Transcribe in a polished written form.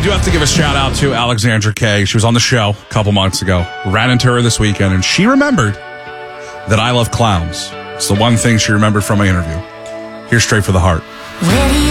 do have to give a shout out to Alexandra Kay. She was on the show a couple months ago. Ran into her this weekend, and she remembered that I love clowns. It's the one thing she remembered from my interview. Here's Straight for the Heart.